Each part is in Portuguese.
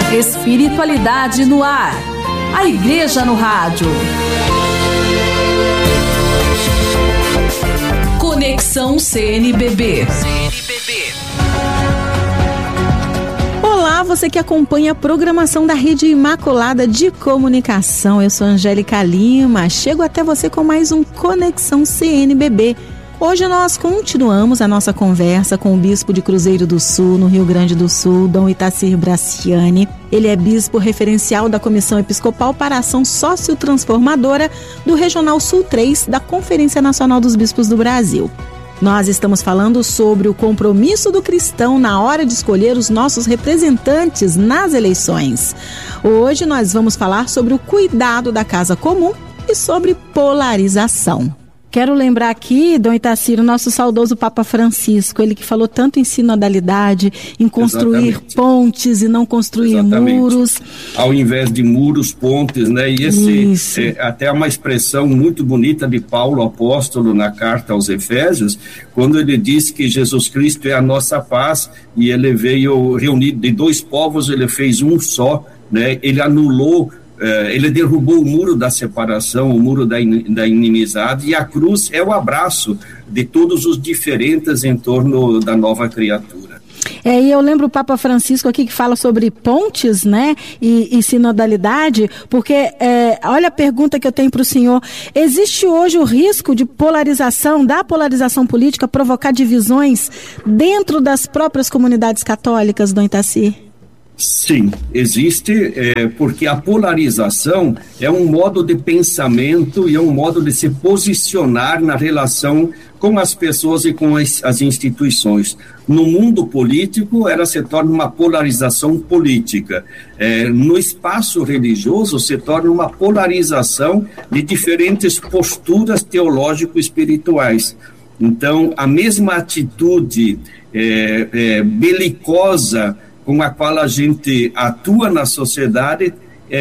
Espiritualidade no ar. A Igreja no Rádio. Conexão CNBB. Olá, você que acompanha a programação da Rede Imaculada de Comunicação. Eu sou Angélica Lima. Chego até você com mais um Conexão CNBB. Hoje nós continuamos a nossa conversa com o bispo de Cruzeiro do Sul, no Rio Grande do Sul, Dom Itacir Braciani. Ele é bispo referencial da Comissão Episcopal para a Ação Sociotransformadora do Regional Sul 3 da Conferência Nacional dos Bispos do Brasil. Nós estamos falando sobre o compromisso do cristão na hora de escolher os nossos representantes nas eleições. Hoje nós vamos falar sobre o cuidado da casa comum e sobre polarização. Quero lembrar aqui, Dom Itacir, o nosso saudoso Papa Francisco, ele que falou tanto em sinodalidade, em construir pontes e não construir muros. Ao invés de muros, pontes, né? E esse até uma expressão muito bonita de Paulo, apóstolo, na carta aos Efésios, quando ele diz que Jesus Cristo é a nossa paz e ele veio reunir de dois povos, ele fez um só, né? Ele anulou, ele derrubou o muro da separação, o muro da inimizade, e a cruz é o abraço de todos os diferentes em torno da nova criatura. E eu lembro o Papa Francisco aqui que fala sobre pontes, né, e sinodalidade, porque olha a pergunta que eu tenho para o senhor: existe hoje o risco de polarização, da polarização política, provocar divisões dentro das próprias comunidades católicas, Dom Itacir? Sim, existe, porque a polarização é um modo de pensamento e é um modo de se posicionar na relação com as pessoas e com as instituições. No mundo político, ela se torna uma polarização política. No espaço religioso, se torna uma polarização de diferentes posturas teológico-espirituais. Então, a mesma atitude belicosa com a qual a gente atua na sociedade,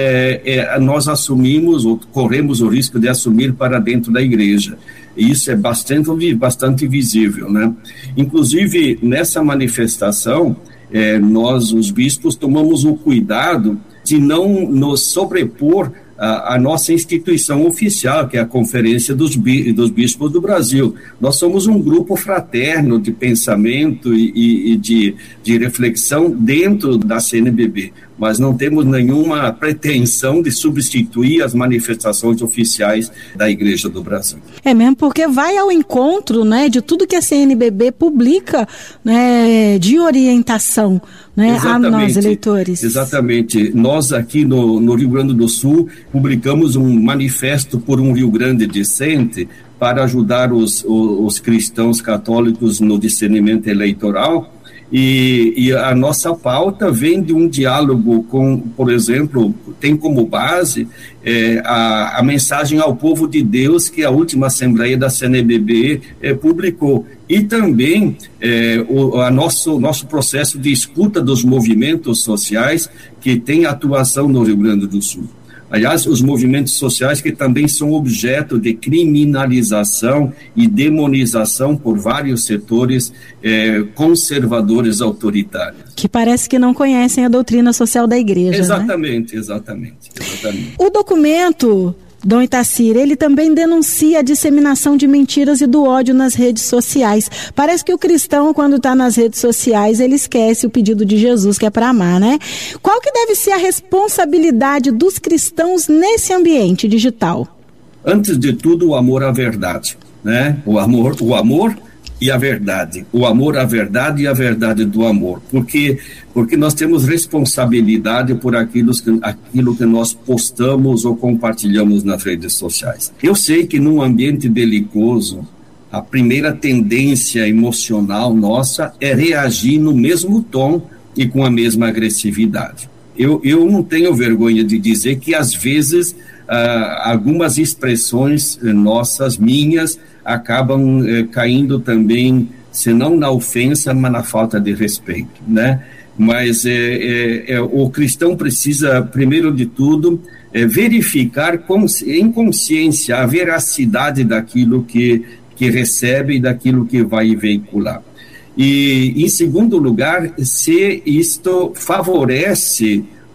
nós assumimos ou corremos o risco de assumir para dentro da igreja. E isso é bastante visível, né? Inclusive, nessa manifestação, nós, os bispos, tomamos o cuidado de não nos sobrepor a nossa instituição oficial, que é a Conferência dos Bispos do Brasil. Nós somos um grupo fraterno de pensamento e de reflexão dentro da CNBB, mas não temos nenhuma pretensão de substituir as manifestações oficiais da Igreja do Brasil. É mesmo, porque vai ao encontro, né, de tudo que a CNBB publica, né, de orientação, né, a nós, eleitores. Exatamente. Nós aqui no Rio Grande do Sul publicamos um manifesto por um Rio Grande decente para ajudar os cristãos católicos no discernimento eleitoral. E a nossa pauta vem de um diálogo com, por exemplo, tem como base a mensagem ao povo de Deus que a última Assembleia da CNBB publicou, e também nosso processo de escuta dos movimentos sociais que tem atuação no Rio Grande do Sul. Aliás, os movimentos sociais que também são objeto de criminalização e demonização por vários setores conservadores autoritários. Que parece que não conhecem a doutrina social da igreja, exatamente, né? Exatamente. O documento, Dom Itacir, ele também denuncia a disseminação de mentiras e do ódio nas redes sociais. Parece que o cristão, quando está nas redes sociais, ele esquece o pedido de Jesus, que é para amar, né? Qual que deve ser a responsabilidade dos cristãos nesse ambiente digital? Antes de tudo, o amor à verdade, né? O amor e a verdade. O amor à verdade e a verdade do amor. Porque nós temos responsabilidade por aquilo que nós postamos ou compartilhamos nas redes sociais. Eu sei que num ambiente belicoso, a primeira tendência emocional nossa é reagir no mesmo tom e com a mesma agressividade. Eu não tenho vergonha de dizer que, às vezes, algumas expressões minhas, acabam caindo também, se não na ofensa, mas na falta de respeito, né? Mas o cristão precisa, primeiro de tudo, verificar em consciência a veracidade daquilo que recebe e daquilo que vai veicular. E, em segundo lugar, se isto favorece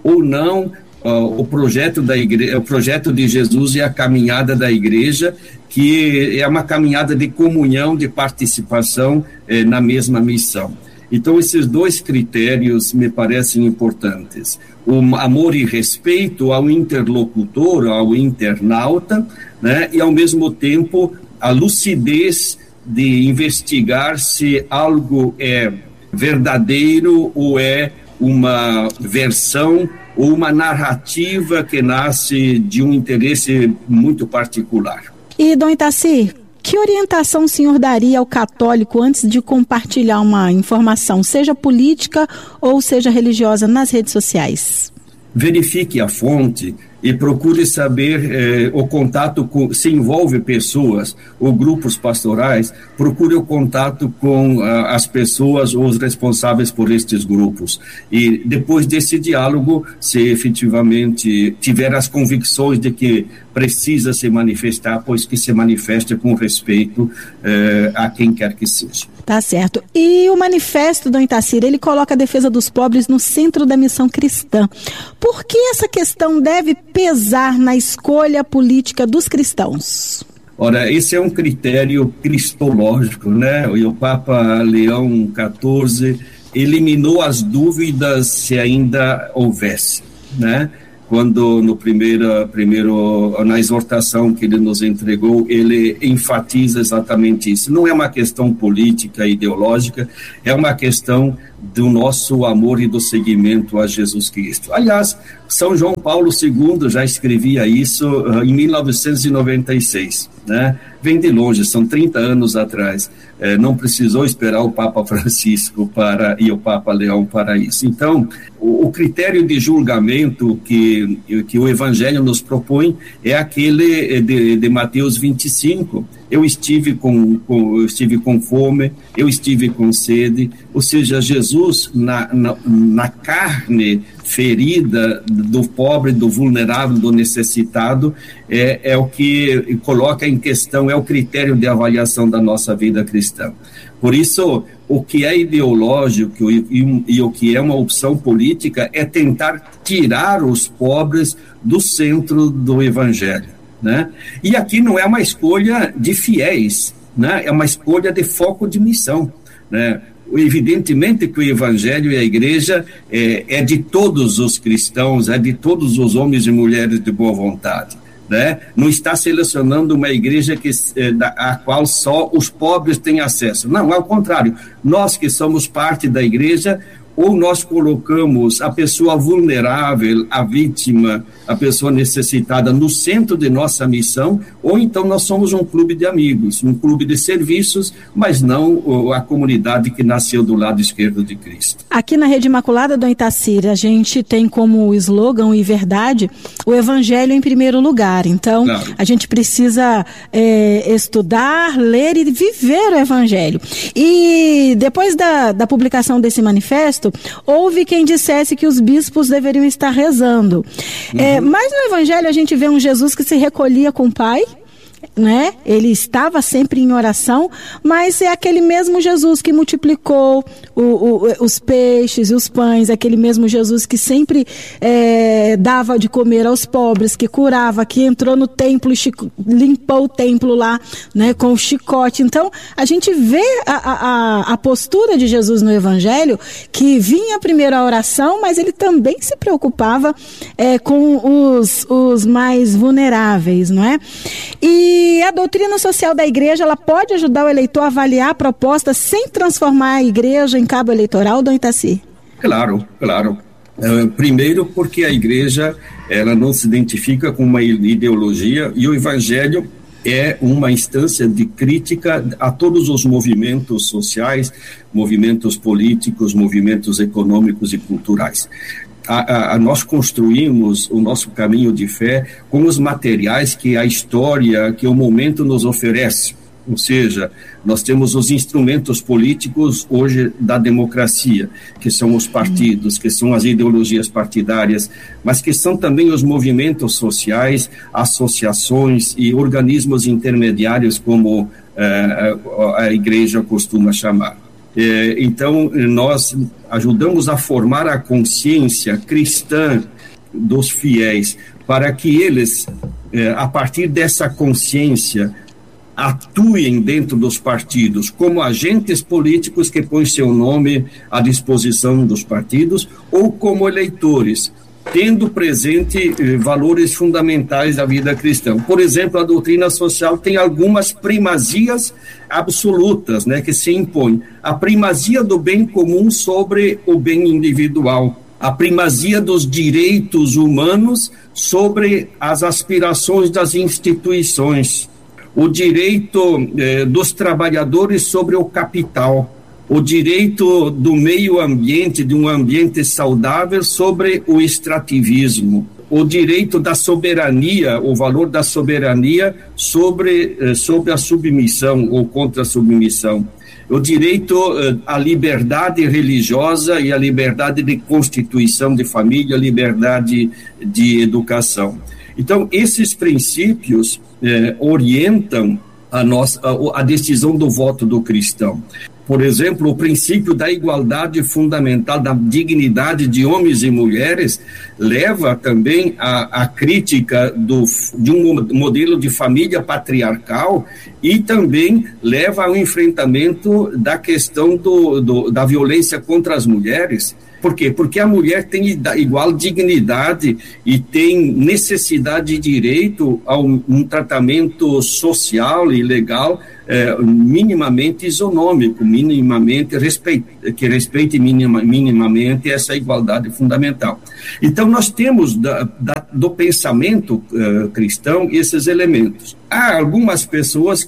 ou não o projeto da igreja, o projeto de Jesus e a caminhada da igreja, que é uma caminhada de comunhão, de participação na mesma missão. Então, esses dois critérios me parecem importantes. O amor e respeito ao interlocutor, ao internauta, né? E, ao mesmo tempo, a lucidez de investigar se algo é verdadeiro ou é uma versão ou uma narrativa que nasce de um interesse muito particular. E, Dom Itaci, que orientação o senhor daria ao católico antes de compartilhar uma informação, seja política ou seja religiosa, nas redes sociais? Verifique a fonte e procure saber o contato com, se envolve pessoas ou grupos pastorais, procure o contato com as pessoas ou os responsáveis por estes grupos. E depois desse diálogo, se efetivamente tiver as convicções de que precisa se manifestar, pois que se manifeste com respeito a quem quer que seja. Tá certo. E o manifesto, Dom Itacir, ele coloca a defesa dos pobres no centro da missão cristã. Por que essa questão deve pesar na escolha política dos cristãos? Ora, esse é um critério cristológico, né? E o Papa Leão XIV eliminou as dúvidas se ainda houvesse, né? Quando na exortação que ele nos entregou, ele enfatiza exatamente isso. Não é uma questão política, ideológica, é uma questão do nosso amor e do seguimento a Jesus Cristo. Aliás, São João Paulo II já escrevia isso em 1996, né? Vem de longe, são 30 anos atrás. Não precisou esperar o Papa Francisco e o Papa Leão para isso. Então, o critério de julgamento que o Evangelho nos propõe é aquele de Mateus 25. Eu estive com fome, eu estive com sede, ou seja, Jesus na carne ferida do pobre, do vulnerável, do necessitado, é o que coloca em questão, é o critério de avaliação da nossa vida cristã. Por isso, o que é ideológico e o que é uma opção política é tentar tirar os pobres do centro do Evangelho, né? E aqui não é uma escolha de fiéis, né? É uma escolha de foco de missão, né? Evidentemente que o Evangelho e a Igreja é de todos os cristãos, é de todos os homens e mulheres de boa vontade, né? Não está selecionando uma igreja a qual só os pobres têm acesso. Não, ao contrário, nós que somos parte da igreja, ou nós colocamos a pessoa vulnerável, a vítima, a pessoa necessitada no centro de nossa missão, ou então nós somos um clube de amigos, um clube de serviços, mas não a comunidade que nasceu do lado esquerdo de Cristo. Aqui na Rede Imaculada, Dom Itacir, a gente tem como slogan e verdade o Evangelho em primeiro lugar. Então, claro, a gente precisa estudar, ler e viver o Evangelho. E depois da publicação desse manifesto, houve quem dissesse que os bispos deveriam estar rezando. Mas no Evangelho a gente vê um Jesus que se recolhia com o Pai, né? Ele estava sempre em oração, mas é aquele mesmo Jesus que multiplicou os peixes e os pães, aquele mesmo Jesus que sempre dava de comer aos pobres, que curava, que entrou no templo e limpou o templo lá, né, com o chicote. Então, a gente vê a postura de Jesus no Evangelho, que vinha primeiro a oração, mas ele também se preocupava com os mais vulneráveis, não é? E a doutrina social da igreja, ela pode ajudar o eleitor a avaliar a proposta sem transformar a igreja em cabo eleitoral, Dom Itaci? Claro, claro. Primeiro porque a igreja, ela não se identifica com uma ideologia, e o Evangelho é uma instância de crítica a todos os movimentos sociais, movimentos políticos, movimentos econômicos e culturais. Nós construímos o nosso caminho de fé com os materiais que a história, que o momento nos oferece. Ou seja, nós temos os instrumentos políticos hoje da democracia, que são os partidos, que são as ideologias partidárias, mas que são também os movimentos sociais, associações e organismos intermediários, como a igreja costuma chamar. Então, nós ajudamos a formar a consciência cristã dos fiéis, para que eles, a partir dessa consciência, atuem dentro dos partidos como agentes políticos que põem seu nome à disposição dos partidos, ou como eleitores, tendo presente valores fundamentais da vida cristã. Por exemplo, a doutrina social tem algumas primazias absolutas, né, que se impõem. A primazia do bem comum sobre o bem individual, a primazia dos direitos humanos sobre as aspirações das instituições, o direito dos trabalhadores sobre o capital, o direito do meio ambiente, de um ambiente saudável, sobre o extrativismo, o direito da soberania, o valor da soberania sobre a submissão ou contra a submissão, o direito à liberdade religiosa e à liberdade de constituição de família, liberdade de educação. Então, esses princípios orientam a decisão do voto do cristão. Por exemplo, o princípio da igualdade fundamental, da dignidade de homens e mulheres, leva também à crítica de um modelo de família patriarcal e também leva ao enfrentamento da questão da violência contra as mulheres. Por quê? Porque a mulher tem igual dignidade e tem necessidade e direito a um tratamento social e legal minimamente isonômico, que respeite minimamente essa igualdade fundamental. Então, nós temos do pensamento cristão esses elementos. Há algumas pessoas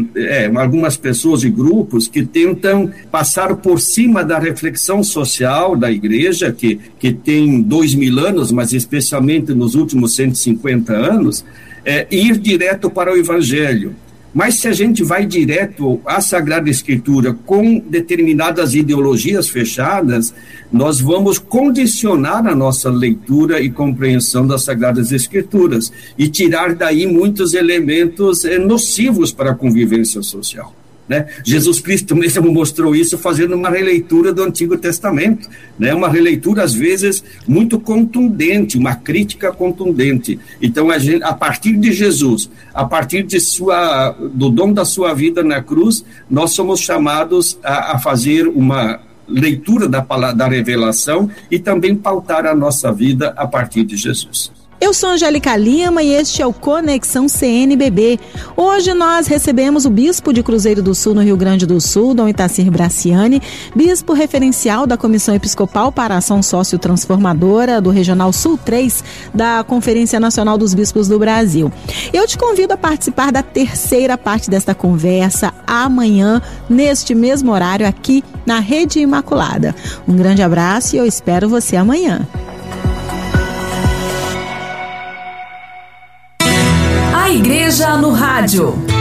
e grupos que tentam passar por cima da reflexão social da igreja, que tem 2000 anos, mas especialmente nos últimos 150 anos, ir direto para o evangelho. Mas se a gente vai direto à Sagrada Escritura com determinadas ideologias fechadas, nós vamos condicionar a nossa leitura e compreensão das Sagradas Escrituras e tirar daí muitos elementos nocivos para a convivência social, né? Jesus Cristo mesmo mostrou isso fazendo uma releitura do Antigo Testamento, né? Uma releitura às vezes muito contundente, uma crítica contundente. Então a partir de Jesus, a partir do dom da sua vida na cruz, nós somos chamados a fazer uma leitura da revelação e também pautar a nossa vida a partir de Jesus. Eu sou Angélica Lima e este é o Conexão CNBB. Hoje nós recebemos o bispo de Cruzeiro do Sul, no Rio Grande do Sul, Dom Itacir Braciani, bispo referencial da Comissão Episcopal para a Ação Sócio-Transformadora do Regional Sul 3 da Conferência Nacional dos Bispos do Brasil. Eu te convido a participar da terceira parte desta conversa amanhã, neste mesmo horário, aqui na Rede Imaculada. Um grande abraço e eu espero você amanhã. A Igreja no Rádio.